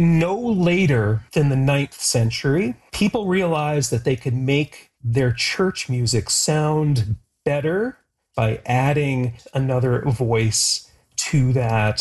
no later than the 9th century, people realized that they could make their church music sound better by adding another voice to that